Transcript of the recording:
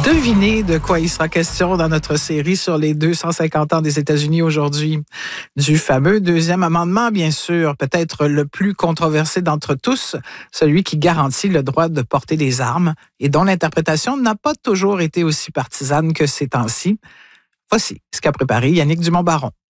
Devinez de quoi il sera question dans notre série sur les 250 ans des États-Unis aujourd'hui. Du fameux deuxième amendement, bien sûr, peut-être le plus controversé d'entre tous, celui qui garantit le droit de porter des armes et dont l'interprétation n'a pas toujours été aussi partisane que ces temps-ci. Voici ce qu'a préparé Yannick Dumont-Baron.